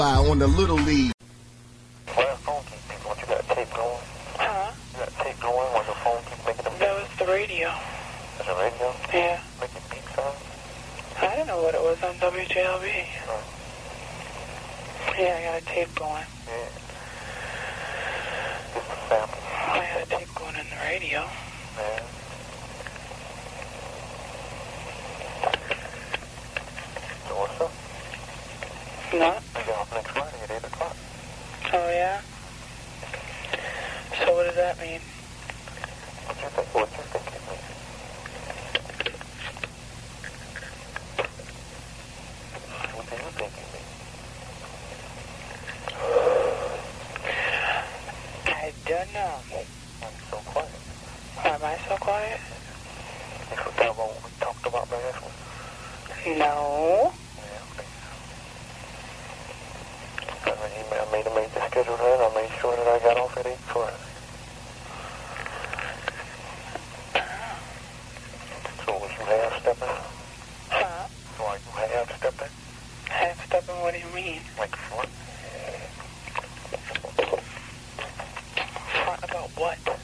On the Little League. Why the phone keep beeping? What, you got tape going? Huh? You got tape going while your phone keep making them beep? That was the radio. Is it radio? Yeah. Making beep sounds? I don't know what it was on WJLB. Oh. Yeah, I got a tape going. Yeah. Just a sample. I had a tape going in the radio. Yeah. So what's up? No? I get off next Friday at 8 o'clock. Oh, yeah? So what does that mean? What you think it means? What do you think it means? I don't know. Why are you so quiet? Why am I so quiet? You forgot about what we talked about last week? No. I made the schedule then. I made sure that I got off at 8 Friday. So was you half-stepping? Huh? So are you half-stepping? Half-stepping, what do you mean? Like front? Front about what?